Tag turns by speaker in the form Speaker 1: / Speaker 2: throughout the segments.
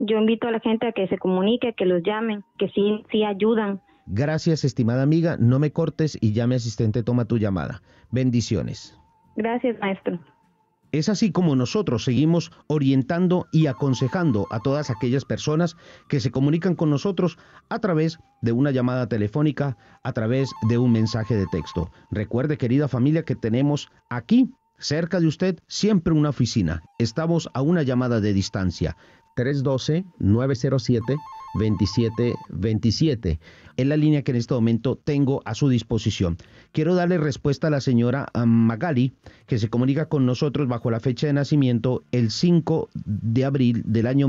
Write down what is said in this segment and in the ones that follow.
Speaker 1: Yo invito a la gente a que se comunique, que los llamen, que sí ayudan.
Speaker 2: Gracias, estimada amiga. No me cortes y ya mi asistente toma tu llamada. Bendiciones.
Speaker 1: Gracias, maestro.
Speaker 2: Es así como nosotros seguimos orientando y aconsejando a todas aquellas personas que se comunican con nosotros a través de una llamada telefónica, a través de un mensaje de texto. Recuerde, querida familia, que tenemos aquí, cerca de usted, siempre una oficina. Estamos a una llamada de distancia. 312-907-2727. Es la línea que en este momento tengo a su disposición. Quiero darle respuesta a la señora Magali, que se comunica con nosotros bajo la fecha de nacimiento el 5 de abril del año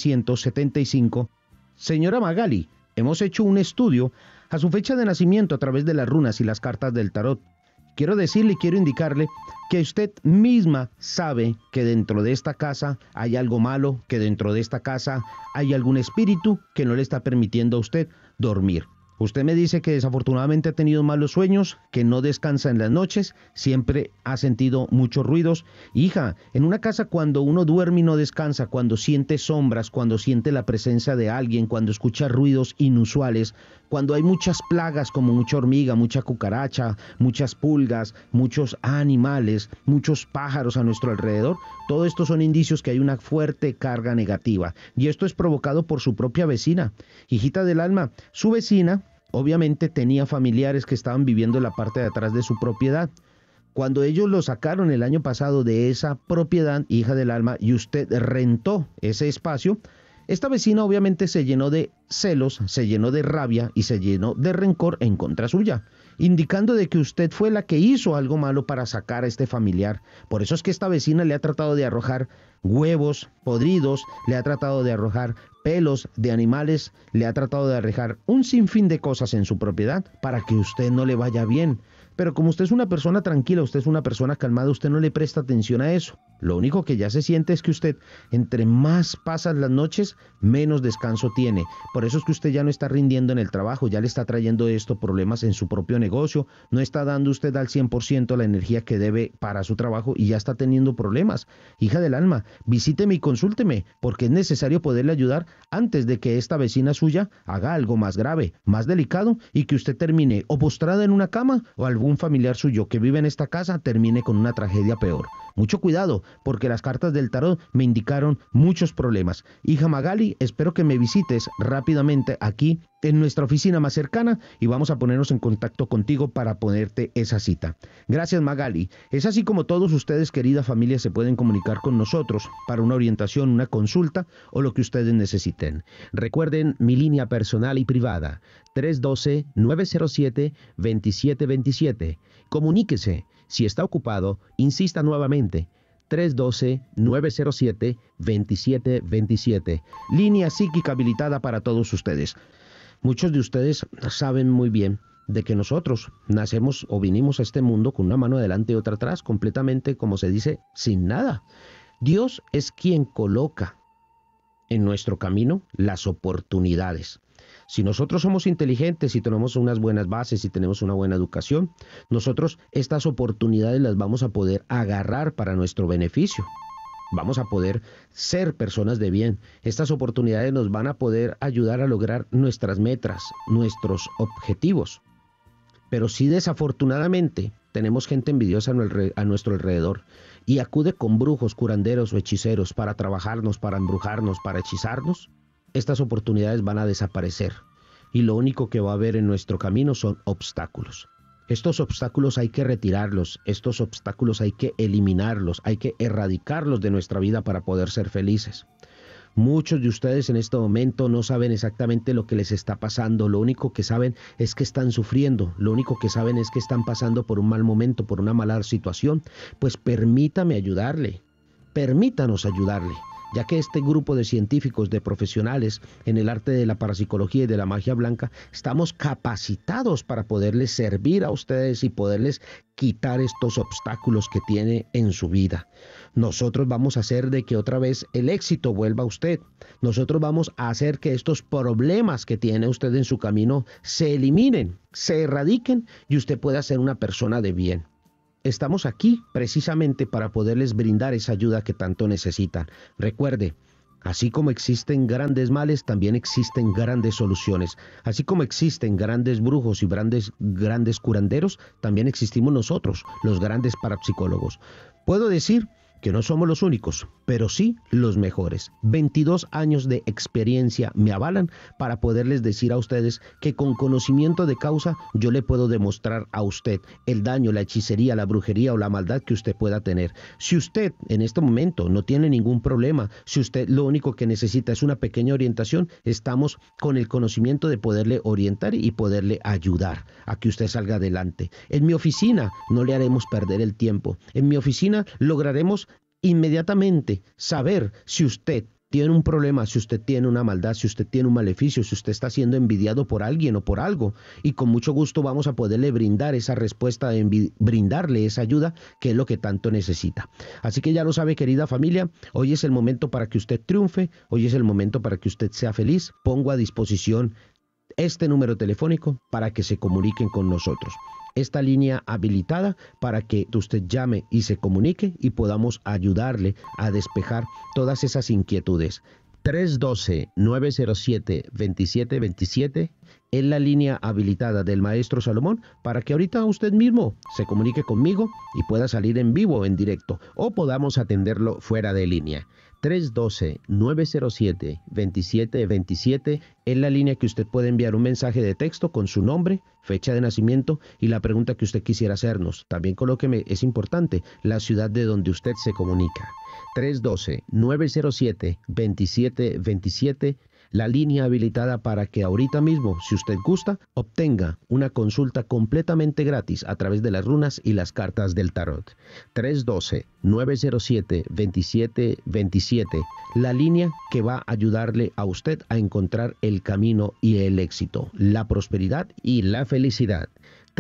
Speaker 2: 1975. Señora Magali, hemos hecho un estudio a su fecha de nacimiento a través de las runas y las cartas del tarot. Quiero decirle y quiero indicarle que usted misma sabe que dentro de esta casa hay algo malo, que dentro de esta casa hay algún espíritu que no le está permitiendo a usted dormir. Usted me dice que desafortunadamente ha tenido malos sueños, que no descansa en las noches, siempre ha sentido muchos ruidos. Hija, en una casa cuando uno duerme y no descansa, cuando siente sombras, cuando siente la presencia de alguien, cuando escucha ruidos inusuales, cuando hay muchas plagas como mucha hormiga, mucha cucaracha, muchas pulgas, muchos animales, muchos pájaros a nuestro alrededor, todo esto son indicios que hay una fuerte carga negativa. Y esto es provocado por su propia vecina. Hijita del alma, su vecina obviamente tenía familiares que estaban viviendo en la parte de atrás de su propiedad. Cuando ellos lo sacaron el año pasado de esa propiedad, hija del alma, y usted rentó ese espacio, esta vecina obviamente se llenó de celos, se llenó de rabia y se llenó de rencor en contra suya, indicando de que usted fue la que hizo algo malo para sacar a este familiar. Por eso es que esta vecina le ha tratado de arrojar huevos podridos, le ha tratado de arrojar pelos de animales, le ha tratado de arrojar un sinfín de cosas en su propiedad para que usted no le vaya bien. Pero como usted es una persona tranquila, usted es una persona calmada, usted no le presta atención a eso. Lo único que ya se siente es que usted, entre más pasan las noches, menos descanso tiene. Por eso es que usted ya no está rindiendo en el trabajo, ya le está trayendo esto problemas en su propio negocio, no está dando usted al 100% la energía que debe para su trabajo y ya está teniendo problemas. Hija del alma, visíteme y consúlteme, porque es necesario poderle ayudar antes de que esta vecina suya haga algo más grave, más delicado, y que usted termine o postrada en una cama o algún familiar suyo que vive en esta casa termine con una tragedia peor. Mucho cuidado, porque las cartas del tarot me indicaron muchos problemas. Hija Magali, espero que me visites rápidamente aquí en nuestra oficina más cercana y vamos a ponernos en contacto contigo para ponerte esa cita. Gracias, Magali. Es así como todos ustedes, querida familia, se pueden comunicar con nosotros para una orientación, una consulta o lo que ustedes necesiten. Recuerden mi línea personal y privada, 312-907-2727. Comuníquese. Si está ocupado, insista nuevamente. 312-907-2727. Línea psíquica habilitada para todos ustedes. Muchos de ustedes saben muy bien de que nosotros nacemos o vinimos a este mundo con una mano adelante y otra atrás, completamente, como se dice, sin nada. Dios es quien coloca en nuestro camino las oportunidades. Si nosotros somos inteligentes y tenemos unas buenas bases y tenemos una buena educación, nosotros estas oportunidades las vamos a poder agarrar para nuestro beneficio. Vamos a poder ser personas de bien. Estas oportunidades nos van a poder ayudar a lograr nuestras metas, nuestros objetivos. Pero si desafortunadamente tenemos gente envidiosa a nuestro alrededor y acude con brujos, curanderos o hechiceros para trabajarnos, para embrujarnos, para hechizarnos, estas oportunidades van a desaparecer y lo único que va a haber en nuestro camino son obstáculos. Estos obstáculos hay que retirarlos, estos obstáculos hay que eliminarlos, hay que erradicarlos de nuestra vida para poder ser felices. Muchos de ustedes en este momento no saben exactamente lo que les está pasando, lo único que saben es que están sufriendo, lo único que saben es que están pasando por un mal momento, por una mala situación. Pues permítame ayudarle, permítanos ayudarle, ya que este grupo de científicos, de profesionales en el arte de la parapsicología y de la magia blanca, estamos capacitados para poderles servir a ustedes y poderles quitar estos obstáculos que tiene en su vida. Nosotros vamos a hacer de que otra vez el éxito vuelva a usted. Nosotros vamos a hacer que estos problemas que tiene usted en su camino se eliminen, se erradiquen y usted pueda ser una persona de bien. Estamos aquí precisamente para poderles brindar esa ayuda que tanto necesitan. Recuerde, Así como existen grandes males, también existen grandes soluciones. Así como existen grandes brujos y grandes curanderos, también existimos nosotros, los grandes parapsicólogos. Puedo decir que no somos los únicos, pero sí los mejores. 22 años de experiencia me avalan para poderles decir a ustedes que con conocimiento de causa yo le puedo demostrar a usted el daño, la hechicería, la brujería o la maldad que usted pueda tener. Si usted en este momento no tiene ningún problema, si usted lo único que necesita es una pequeña orientación, estamos con el conocimiento de poderle orientar y poderle ayudar a que usted salga adelante. En mi oficina no le haremos perder el tiempo. En mi oficina lograremos inmediatamente saber si usted tiene un problema, si usted tiene una maldad, si usted tiene un maleficio, si usted está siendo envidiado por alguien o por algo, y con mucho gusto vamos a poderle brindar esa respuesta, brindarle esa ayuda que es lo que tanto necesita. Así que ya lo sabe, querida familia, hoy es el momento para que usted triunfe, hoy es el momento para que usted sea feliz. Pongo a disposición este número telefónico para que se comuniquen con nosotros. Esta línea habilitada para que usted llame y se comunique y podamos ayudarle a despejar todas esas inquietudes. 312-907-2727 es la línea habilitada del maestro Salomón para que ahorita usted mismo se comunique conmigo y pueda salir en vivo, en directo, o podamos atenderlo fuera de línea. 312-907-2727 es la línea que usted puede enviar un mensaje de texto con su nombre, fecha de nacimiento y la pregunta que usted quisiera hacernos. También colóqueme, es importante, la ciudad de donde usted se comunica. 312-907-2727, la línea habilitada para que ahorita mismo, si usted gusta, obtenga una consulta completamente gratis a través de las runas y las cartas del tarot. 312-907-2727, la línea que va a ayudarle a usted a encontrar el camino y el éxito, la prosperidad y la felicidad.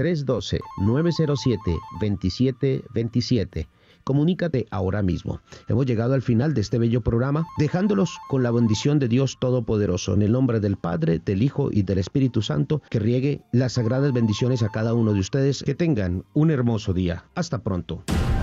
Speaker 2: 312-907-2727. Comunícate ahora mismo. Hemos llegado al final de este bello programa, dejándolos con la bendición de Dios Todopoderoso, en el nombre del Padre, del Hijo y del Espíritu Santo, que riegue las sagradas bendiciones a cada uno de ustedes. Que tengan un hermoso día. Hasta pronto.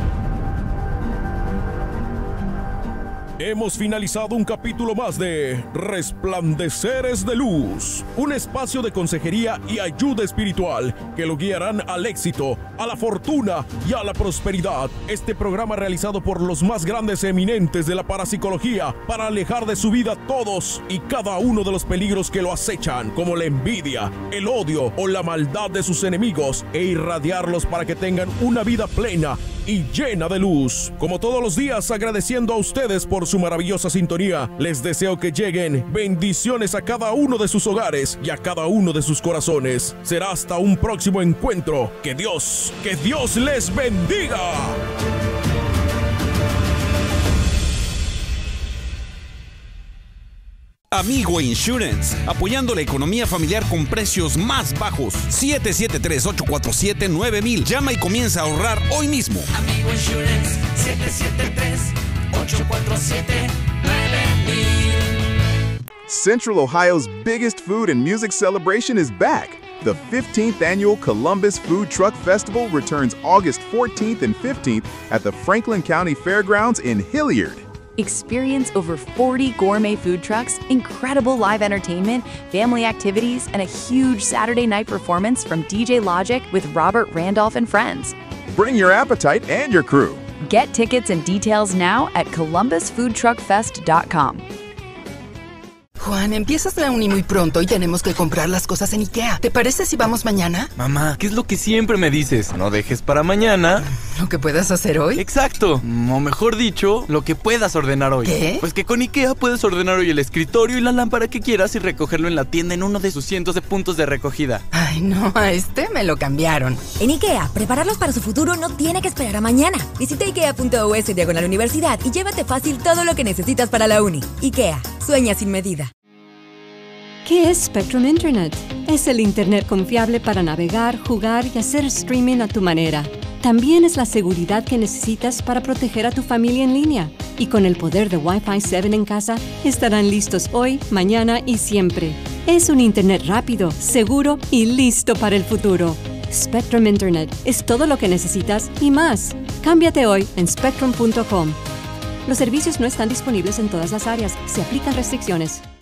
Speaker 3: Hemos finalizado un capítulo más de Resplandeceres de Luz, un espacio de consejería y ayuda espiritual que lo guiarán al éxito, a la fortuna y a la prosperidad. Este programa realizado por los más grandes eminentes de la parapsicología para alejar de su vida todos y cada uno de los peligros que lo acechan, como la envidia, el odio o la maldad de sus enemigos, e irradiarlos para que tengan una vida plena y llena de luz. Como todos los días, agradeciendo a ustedes por su maravillosa sintonía, les deseo que lleguen bendiciones a cada uno de sus hogares y a cada uno de sus corazones. Será hasta un próximo encuentro. Que Dios les bendiga.
Speaker 4: Amigo Insurance, apoyando la economía familiar con precios más bajos. 773-847-9000. Llama y comienza a ahorrar hoy mismo.
Speaker 5: Amigo Insurance, 773-847-9000.
Speaker 6: Central Ohio's biggest food and music celebration is back. The 15th annual Columbus Food Truck Festival returns August 14th and 15th at the Franklin County Fairgrounds in Hilliard.
Speaker 7: Experience over 40 gourmet food trucks, incredible live entertainment, family activities, and a huge Saturday night performance from DJ Logic with Robert Randolph and friends.
Speaker 6: Bring your appetite and your crew.
Speaker 7: Get tickets and details now at columbusfoodtruckfest.com.
Speaker 8: Juan, empiezas la uni muy pronto y tenemos que comprar las cosas en IKEA. ¿Te parece si vamos mañana?
Speaker 9: Mamá, ¿qué es lo que siempre me dices? No dejes para mañana
Speaker 8: ¿Lo que puedas hacer hoy?
Speaker 9: Exacto, o mejor dicho, lo que puedas ordenar hoy.
Speaker 8: ¿Qué?
Speaker 9: Pues que con IKEA puedes ordenar hoy el escritorio y la lámpara que quieras y recogerlo en la tienda en uno de sus cientos de puntos de recogida.
Speaker 8: Ay, no, a este me lo cambiaron.
Speaker 10: En IKEA, prepararlos para su futuro no tiene que esperar a mañana. Visita ikea.us/universidad y llévate fácil todo lo que necesitas para la uni. IKEA, sueña sin medida.
Speaker 11: ¿Qué es Spectrum Internet? Es el Internet confiable para navegar, jugar y hacer streaming a tu manera. También es la seguridad que necesitas para proteger a tu familia en línea. Y con el poder de Wi-Fi 7 en casa, estarán listos hoy, mañana y siempre. Es un Internet rápido, seguro y listo para el futuro. Spectrum Internet es todo lo que necesitas y más. Cámbiate hoy en spectrum.com. Los servicios no están disponibles en todas las áreas. Se aplican restricciones.